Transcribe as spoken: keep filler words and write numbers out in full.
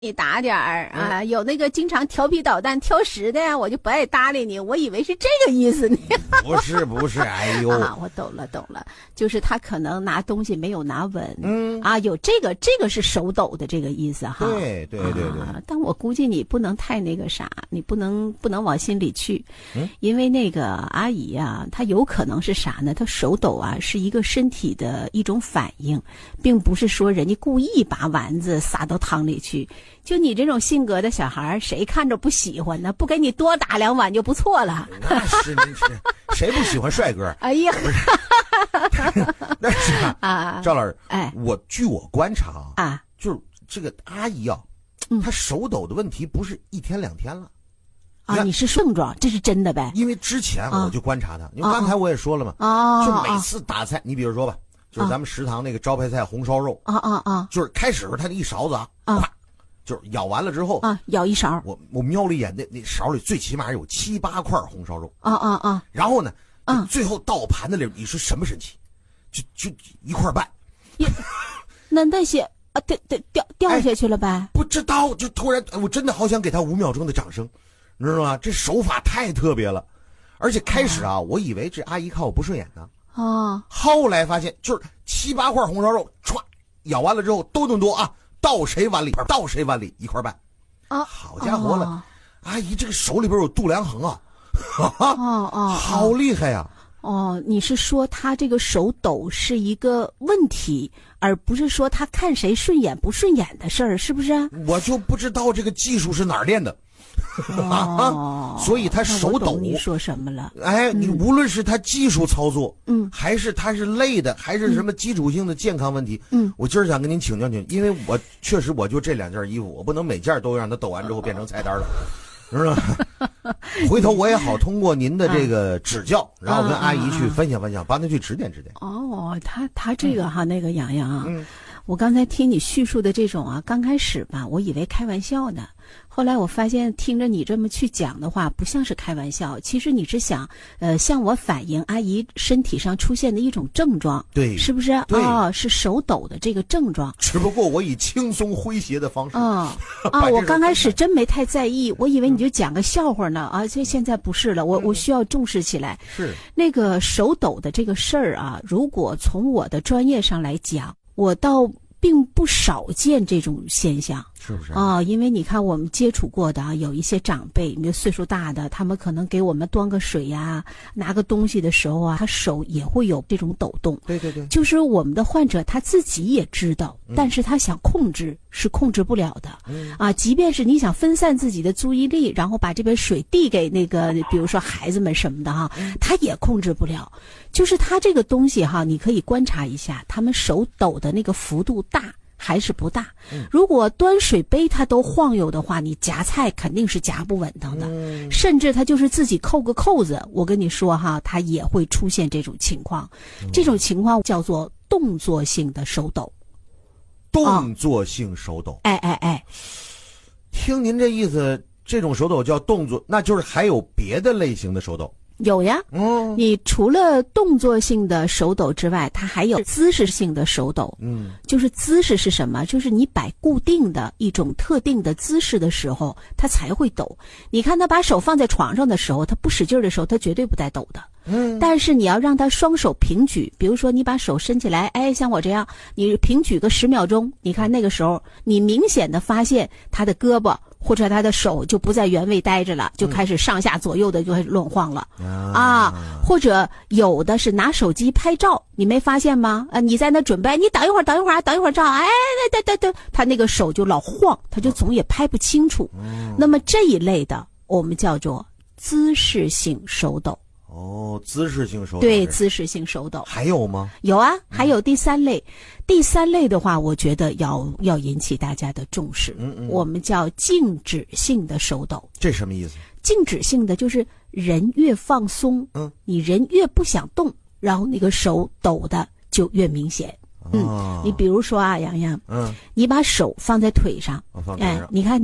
你打点儿啊，有那个经常调皮捣蛋挑食的呀，我就不爱搭理你。我以为是这个意思呢。 不是不是，哎呦啊，我懂了懂了，就是他可能拿东西没有拿稳， 嗯啊，有这个这个是手抖的这个意思哈。 对对对对、 啊。但我估计你不能太那个啥，你不能不能往心里去， 嗯， 因为那个阿姨啊，她有可能是啥呢？她手抖啊，是一个身体的一种反应，并不是说人家故意把丸子撒到汤里去。就你这种性格的小孩，谁看着不喜欢呢？不给你多打两碗就不错了。 那是那是，谁不喜欢帅哥？ 哎呀， 不是，那是啊， 啊赵老师， 哎， 我据我观察啊， 就是这个阿姨啊， 嗯， 她手抖的问题不是一天两天了。 啊，你是症状，这是真的呗？ 因为之前我就观察她，因为啊刚才我也说了嘛， 哦， 就每次打菜，你比如说吧，就是咱们食堂那个招牌菜红烧肉， 啊啊啊， 就是开始她那一勺子啊， 啊咵，就是舀完了之后啊，舀一勺， 我我瞄了一眼，那那勺里最起码有七八块红烧肉， 啊啊啊， 然后呢， 啊， 最后到盘子里，你说神不神奇？就就一块半， 那那些啊掉掉掉掉下去了呗？ 哎、不知道，就突然，我真的好想给他五秒钟的掌声，你知道吗？这手法太特别了，而且开始啊，啊我以为这阿姨看我不顺眼呢， 啊， 后来发现就是七八块红烧肉，歘，舀完了之后都那么多啊，到谁碗里到谁碗里一块半， 啊， 好家伙了，啊、阿姨这个手里边有度量衡啊， 哦哦， 好厉害呀、啊！ 哦，你是说他这个手抖是一个问题，而不是说他看谁顺眼不顺眼的事儿，是不是？ 我就不知道这个技术是哪儿练的。 哦， 所以他手抖。 你说什么了？ 哎，你无论是他技术操作， 嗯， 还是他是累的，还是什么基础性的健康问题， 嗯， 我今儿想跟您请教请教，因为我确实我就这两件衣服，我不能每件都让他抖完之后变成菜单了。知道吗？回头我也好通过您的这个指教，啊、然后跟阿姨去分享分享，帮她去指点指点。 哦，他他这个哈，嗯、那个洋洋啊， 嗯， 我刚才听你叙述的这种啊，刚开始吧，我以为开玩笑呢，后来我发现听着你这么去讲的话，不像是开玩笑，其实你是想呃向我反映阿姨身体上出现的一种症状， 对， 是不是？哦，是手抖的这个症状。 只不过我以轻松诙谐的方式。 哦啊，我刚开始真没太在意，我以为你就讲个笑话呢啊，这现在不是了，我我需要重视起来。 是那个手抖的这个事儿啊，如果从我的专业上来讲，我倒并不少见这种现象， 是不是啊、哦？因为你看我们接触过的啊，有一些长辈，你岁数大的，他们可能给我们端个水呀、啊、拿个东西的时候啊，他手也会有这种抖动。 对对对， 就是我们的患者他自己也知道， 嗯、 但是他想控制是控制不了的。 嗯啊，即便是你想分散自己的注意力，然后把这杯水递给那个，比如说孩子们什么的哈，他也控制不了。就是他这个东西哈，你可以观察一下，他们手抖的那个幅度大还是不大。如果端水杯它都晃悠的话，你夹菜肯定是夹不稳当的， 嗯、 甚至他就是自己扣个扣子，我跟你说哈，他也会出现这种情况。 嗯、 这种情况叫做动作性的手抖。 动作性手抖。 哦、哎哎哎， 听您这意思，这种手抖叫动作，那就是还有别的类型的手抖。 有呀， 嗯， 你除了动作性的手抖之外，它还有姿势性的手抖。 嗯， 就是姿势是什么？就是你摆固定的一种特定的姿势的时候，它才会抖。你看他把手放在床上的时候，他不使劲的时候，他绝对不带抖的。 嗯， 但是你要让他双手平举，比如说你把手伸起来，哎，像我这样，你平举个十秒钟，你看那个时候，你明显的发现他的胳膊或者他的手就不在原位待着了，就开始上下左右的就开始乱晃了、 嗯、 啊，或者有的是拿手机拍照，你没发现吗？啊，你在那准备，你等一会儿，等一会儿，等一会儿照，哎，对对对，他那个手就老晃，他就总也拍不清楚。 嗯、 那么这一类的，我们叫做姿势性手抖。 哦，姿势性手抖。 对，姿势性手抖。 还有吗？ 有啊，还有第三类。嗯、第三类的话，我觉得要要引起大家的重视。 嗯嗯。 我们叫静止性的手抖。 这什么意思？ 静止性的就是人越放松， 嗯， 你人越不想动，然后那个手抖的就越明显。 哦、 嗯，你比如说啊，洋洋， 嗯， 你把手放在腿上， 放腿上， 哎，你看。